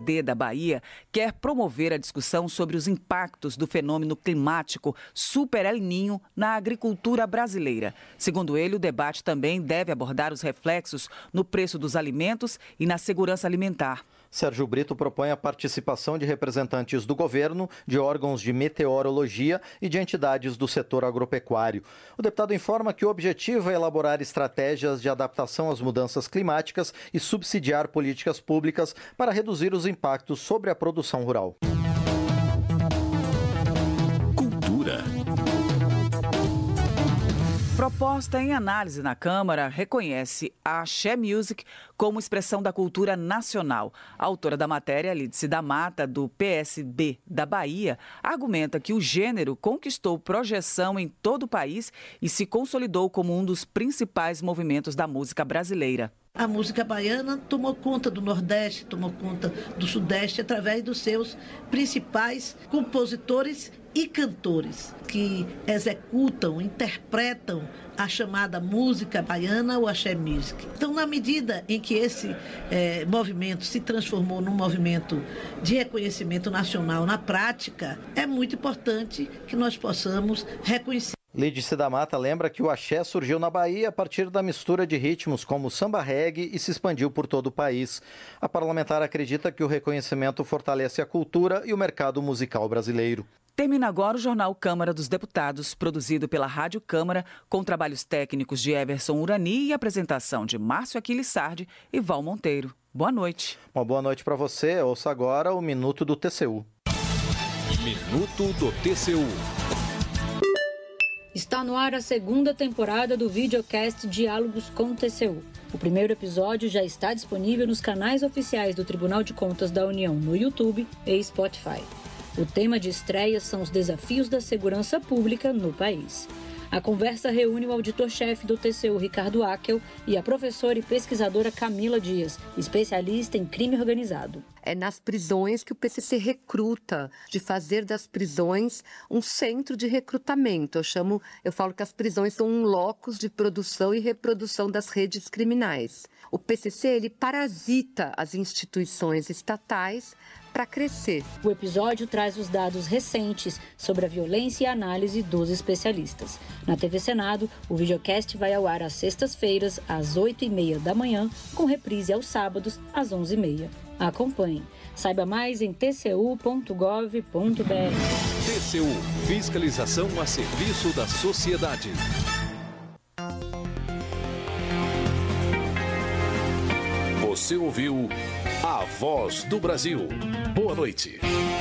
PSD da Bahia quer promover a discussão sobre os impactos do fenômeno climático Super El Niño na agricultura brasileira. Segundo ele, o debate também deve abordar os reflexos no preço dos alimentos e na segurança alimentar. Sérgio Brito propõe a participação de representantes do governo, de órgãos de meteorologia e de entidades do setor agropecuário. O deputado informa que o objetivo é elaborar estratégias de adaptação às mudanças climáticas e subsidiar políticas públicas para reduzir os impactos sobre a produção rural. Cultura. Proposta em análise na Câmara reconhece a Axé Music como expressão da cultura nacional. A autora da matéria, Lídice da Mata, do PSB da Bahia, argumenta que o gênero conquistou projeção em todo o país e se consolidou como um dos principais movimentos da música brasileira. A música baiana tomou conta do Nordeste, tomou conta do Sudeste, através dos seus principais compositores e cantores que executam, interpretam a chamada música baiana ou axé music. Então, na medida em que esse movimento se transformou num movimento de reconhecimento nacional na prática, é muito importante que nós possamos reconhecer. Lídice da Mata lembra que o axé surgiu na Bahia a partir da mistura de ritmos como samba reggae e se expandiu por todo o país. A parlamentar acredita que o reconhecimento fortalece a cultura e o mercado musical brasileiro. Termina agora o Jornal Câmara dos Deputados, produzido pela Rádio Câmara, com trabalhos técnicos de Everson Urani e apresentação de Márcio Aquiles Sardi e Val Monteiro. Boa noite. Uma boa noite para você. Ouça agora o Minuto do TCU. Minuto do TCU. Está no ar a segunda temporada do videocast Diálogos com o TCU. O primeiro episódio já está disponível nos canais oficiais do Tribunal de Contas da União no YouTube e Spotify. O tema de estreia são os desafios da segurança pública no país. A conversa reúne o auditor-chefe do TCU, Ricardo Akel, e a professora e pesquisadora Camila Dias, especialista em crime organizado. É nas prisões que o PCC recruta, de fazer das prisões um centro de recrutamento. Eu falo que as prisões são um locus de produção e reprodução das redes criminais. O PCC, ele parasita as instituições estatais para crescer. O episódio traz os dados recentes sobre a violência e a análise dos especialistas. Na TV Senado, o videocast vai ao ar às sextas-feiras, às 8h30 da manhã, com reprise aos sábados, às 11h30. Acompanhe. Saiba mais em tcu.gov.br. TCU. Fiscalização a serviço da sociedade. Você ouviu A Voz do Brasil. Boa noite.